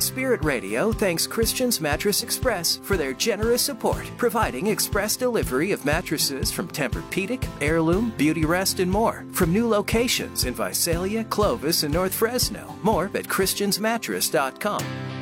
Spirit Radio thanks Christian's Mattress Express for their generous support, providing express delivery of mattresses from Tempur-Pedic, Heirloom, Beautyrest, and more, from new locations in Visalia, Clovis, and North Fresno. More at christiansmattress.com.